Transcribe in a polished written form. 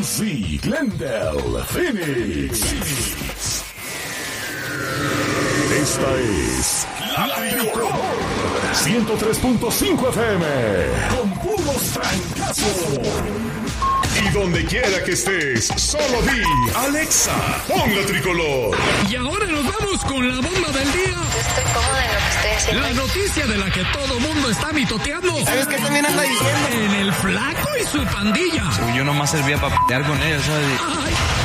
Swansea, Glendale, Phoenix. Esta es La Tricolor 103.5 FM con puros trancazos. Y donde quiera que estés, solo di Alexa, pon La Tricolor. Y ahora nos vamos con la bomba del día. Estoy cómoda en lo que estoy haciendo. La noticia de la que todo mundo está mitoteando. ¿Sabes qué también anda diciendo? En el Flaco y su pandilla. Yo nomás servía para pelear con ellos, ¿sabes? Ay,